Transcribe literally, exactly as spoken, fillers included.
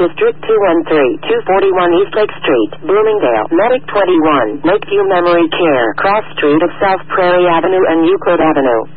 District two one three, two forty-one East Lake Street, Bloomingdale, Medic twenty-one, Lakeview Memory Care, Cross Street of South Prairie Avenue and Euclid Avenue.